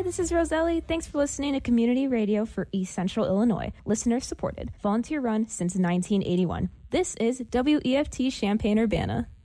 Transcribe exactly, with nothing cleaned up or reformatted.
this is Roselli. Thanks for listening to Community Radio for East Central Illinois. Listener supported. Volunteer run since nineteen eighty-one. This is W E F T Champaign-Urbana.